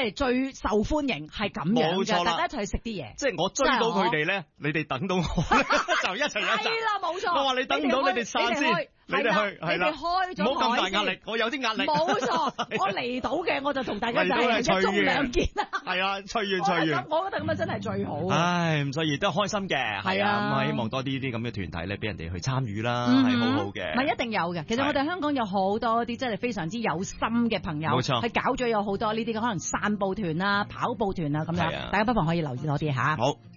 係最受歡迎係咁樣嘅， 冇錯啦大家一齊去食啲嘢。 即係我追到佢哋咧，你哋等到我就一齊一齊。 係啦，冇錯。 我話你等唔到，你哋散先。你哋去係啦， 你哋開咗唔好咁大壓力，我有啲壓力。 冇錯，我嚟到嘅我就同大家就係一盅兩件啦。 係啊，隨緣隨緣。 我覺得咁樣真係最好。 唉，咁所以都開心嘅，係啊，咁啊希望多啲咁嘅團體咧，俾人哋去參與啦，係好好嘅。 唔係一定有嘅，其實我哋香港有好多啲真係非常之有心嘅朋友， 冇錯， 係搞咗有好多呢啲可能散步團啊、跑步團啊咁樣，大家不妨可以留意多啲嚇。 好。